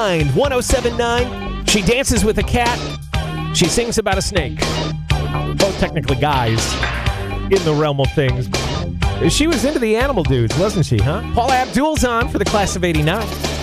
Mind 107.9. She dances with a cat. She sings about a snake. Both technically guys in the realm of things. She was into the animal dudes, wasn't she, huh? Paula Abdul's on for the class of 89.